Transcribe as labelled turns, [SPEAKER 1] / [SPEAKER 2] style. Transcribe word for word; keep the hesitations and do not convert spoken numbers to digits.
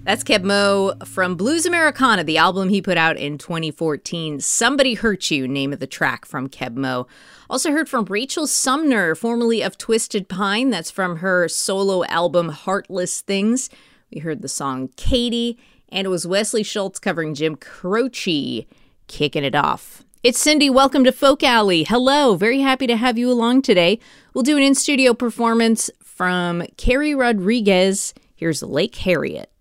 [SPEAKER 1] That's Keb Mo from Blues Americana, the album he put out in twenty fourteen. Somebody Hurt You, name of the track from Keb Mo. Also heard from Rachel Sumner, formerly of Twisted Pine. That's from her solo album Heartless Things. We heard the song Katie, and it was Wesley Schultz covering Jim Croce, Kicking It Off. It's Cindy. Welcome to Folk Alley. Hello. Very happy to have you along today. We'll do an in-studio performance from Carrie Rodriguez. Here's Lake Harriet.